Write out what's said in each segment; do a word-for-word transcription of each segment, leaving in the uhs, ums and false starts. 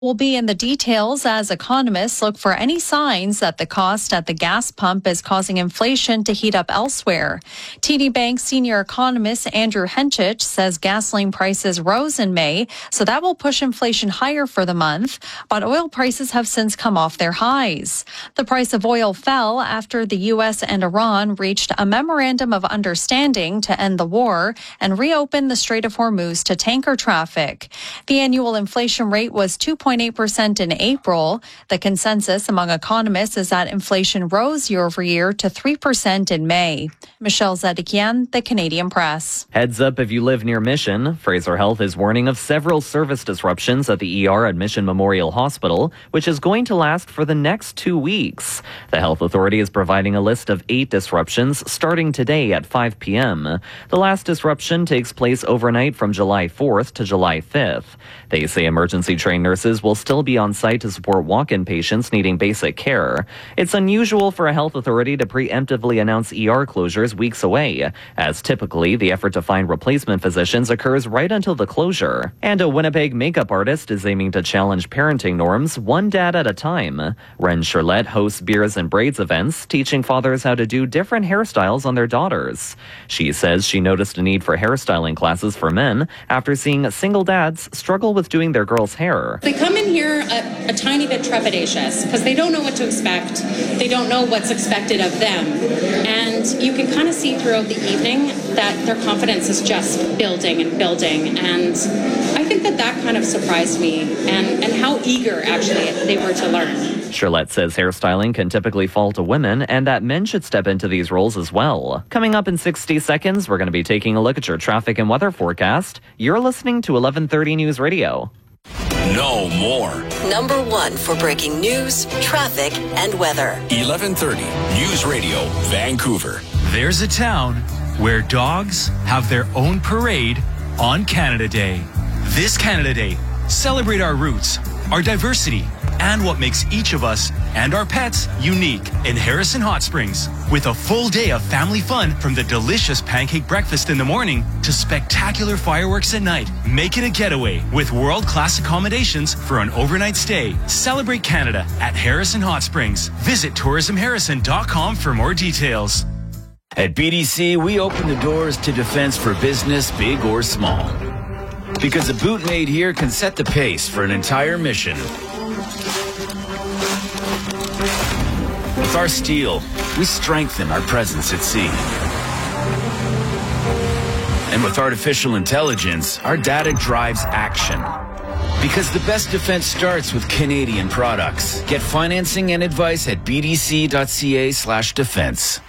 Will be in the details as economists look for any signs that the cost at the gas pump is causing inflation to heat up elsewhere. T D Bank senior economist Andrew Henchich says gasoline prices rose in May, so that will push inflation higher for the month, but oil prices have since come off their highs. The price of oil fell after the U S and Iran reached a memorandum of understanding to end the war and reopen the Strait of Hormuz to tanker traffic. The annual inflation rate was two point eight percent in April. The consensus among economists is that inflation rose year over year to three percent in May. Michelle Zedekian, the Canadian Press. Heads up if you live near Mission. Fraser Health is warning of several service disruptions at the E R at Mission Memorial Hospital, which is going to last for the next two weeks. The health authority is providing a list of eight disruptions starting today at five p.m. The last disruption takes place overnight from July fourth to July fifth. They say emergency trained nurses will still be on site to support walk-in patients needing basic care. It's unusual for a health authority to preemptively announce E R closures weeks away, as typically the effort to find replacement physicians occurs right until the closure. And a Winnipeg makeup artist is aiming to challenge parenting norms one dad at a time. Ren Charlotte hosts Beers and Braids events, teaching fathers how to do different hairstyles on their daughters. She says she noticed a need for hairstyling classes for men after seeing single dads struggle with doing their girls' hair. They come in here a, a tiny bit trepidatious because they don't know what to expect. They don't know what's expected of them. And you can kind of see throughout the evening that their confidence is just building and building. And I think that that kind of surprised me and, and how eager actually they were to learn. Charlotte says hairstyling can typically fall to women and that men should step into these roles as well. Coming up in sixty seconds, we're going to be taking a look at your traffic and weather forecast. You're listening to eleven thirty News Radio. No more. Number one for breaking news, traffic, and weather. eleven thirty News Radio, Vancouver. There's a town where dogs have their own parade on Canada Day. This Canada Day, celebrate our roots, our diversity, and what makes each of us and our pets unique in Harrison Hot Springs. With a full day of family fun from the delicious pancake breakfast in the morning to spectacular fireworks at night. Make it a getaway with world-class accommodations for an overnight stay. Celebrate Canada at Harrison Hot Springs. Visit tourism harrison dot com for more details. At B D C, we open the doors to defense for business, big or small. Because a boot made here can set the pace for an entire mission. With our steel, we strengthen our presence at sea. And with artificial intelligence, our data drives action. Because the best defense starts with Canadian products. Get financing and advice at b d c dot c a slash defense.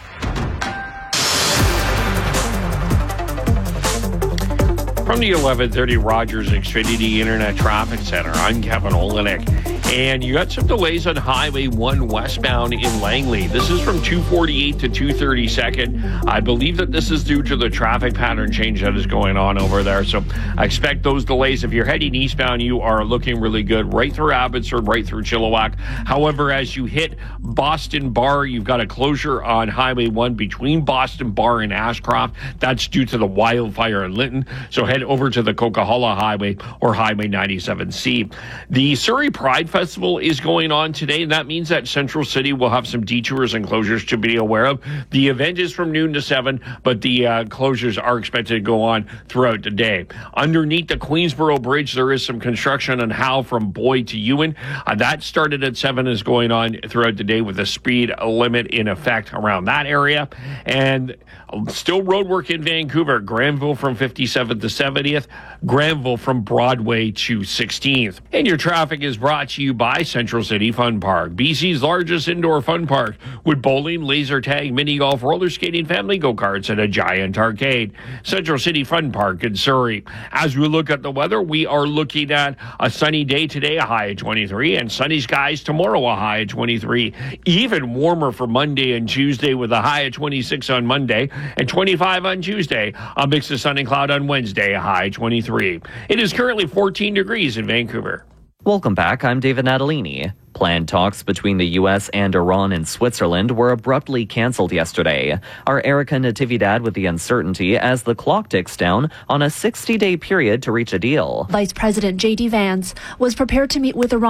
From the eleven thirty Rogers Xfinity Internet Traffic Center, I'm Kevin Olenek. And you got some delays on Highway one westbound in Langley. This is from two forty-eight to two thirty-second. I believe that this is due to the traffic pattern change that is going on over there. So I expect those delays. If you're heading eastbound, you are looking really good right through Abbotsford, right through Chilliwack. However, as you hit Boston Bar, you've got a closure on Highway one between Boston Bar and Ashcroft. That's due to the wildfire in Lytton. So head over to the Coquihalla Highway or Highway ninety-seven C. The Surrey Pride Festival is going on today, and that means that Central City will have some detours and closures to be aware of. The event is from noon to seven, but the uh, closures are expected to go on throughout the day. Underneath the Queensboro Bridge, there is some construction on Howe from Boyd to Ewan. Uh, that started at seven, is going on throughout the day with a speed limit in effect around that area. And still road work in Vancouver, Granville from fifty-seventh to seventieth, Granville from Broadway to sixteenth. And your traffic is brought to you by Central City Fun Park, B C's largest indoor fun park, with bowling, laser tag, mini golf, roller skating, family go-karts, and a giant arcade. Central City Fun Park in Surrey. As we look at the weather, we are looking at a sunny day today, a high of twenty-three, and sunny skies tomorrow, a high of twenty-three. Even warmer for Monday and Tuesday with a high of twenty-six on Monday and twenty-five on Tuesday. A mix of sun and cloud on Wednesday, a high of twenty-three. It is currently fourteen degrees in Vancouver. Welcome back. I'm David Natalini. Planned talks between the U S and Iran and Switzerland were abruptly canceled yesterday. Our Erica Natividad with the uncertainty as the clock ticks down on a sixty-day period to reach a deal. Vice President J D Vance was prepared to meet with Iran